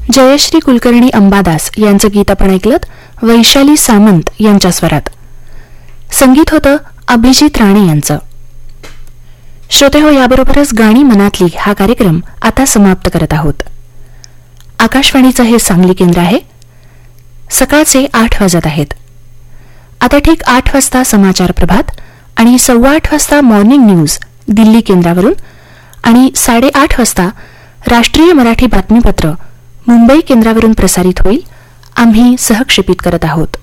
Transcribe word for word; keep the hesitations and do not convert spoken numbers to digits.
जयश्री कुलकर्णी अंबादास यांचं गीत आपण ऐकलत वैशाली सामंत यांच्या स्वरात. संगीत होतं अभिजित राणे यांचं. श्रोते हो, याबरोबरच गाणी मनातली हा कार्यक्रम आता समाप्त करत आहोत. आकाशवाणीचं हे सांगली केंद्र आहे. सकाळचे आठ वाजत आहेत. आता ठीक आठ वाजता समाचार प्रभात आणि सव्वा आठ वाजता मॉर्निंग न्यूज दिल्ली केंद्रावरून आणि साडेआठ वाजता राष्ट्रीय मराठी बातमीपत्र मुंबई केंद्रावरून प्रसारित होईल. आम्ही सहक्षेपित करत आहोत.